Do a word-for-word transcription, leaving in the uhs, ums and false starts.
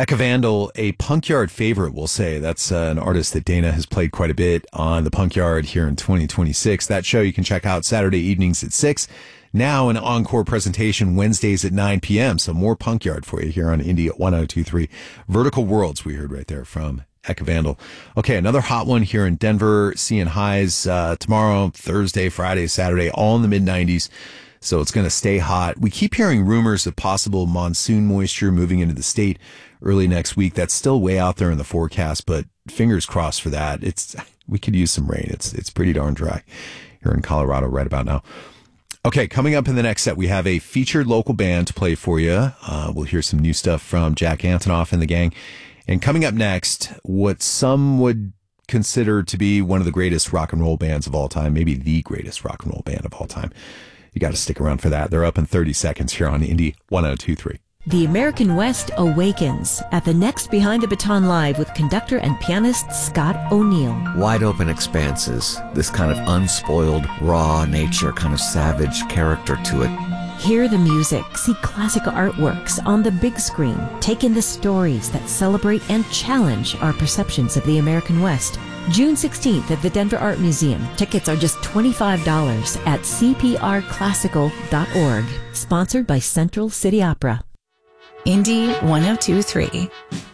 Eka Vandal, a Punk Yard favorite, we'll say. That's uh, an artist that Dana has played quite a bit on the Punk Yard here in twenty twenty-six. That show you can check out Saturday evenings at six. Now an encore presentation Wednesdays at nine p.m. So more Punk Yard for you here on Indie at one oh two three. Vertical Worlds, we heard right there from Eka Vandal. Okay, another hot one here in Denver. Seeing highs uh, tomorrow, Thursday, Friday, Saturday, all in the mid nineties. So it's going to stay hot. We keep hearing rumors of possible monsoon moisture moving into the state early next week. That's still way out there in the forecast, but fingers crossed for that. It's we could use some rain. It's it's pretty darn dry here in Colorado right about now. Okay, coming up in the next set, we have a featured local band to play for you. Uh, we'll hear some new stuff from Jack Antonoff and the gang. And coming up next, what some would consider to be one of the greatest rock and roll bands of all time, maybe the greatest rock and roll band of all time. You got to stick around for that. They're up in thirty seconds here on Indie one oh two three. The American West awakens at the next Behind the Baton Live with conductor and pianist Scott O'Neill. Wide open expanses, this kind of unspoiled, raw nature, kind of savage character to it. Hear the music, see classic artworks on the big screen, take in the stories that celebrate and challenge our perceptions of the American West. June sixteenth at the Denver Art Museum. Tickets are just twenty-five dollars at c p r classical dot org. Sponsored by Central City Opera. Indie one oh two three.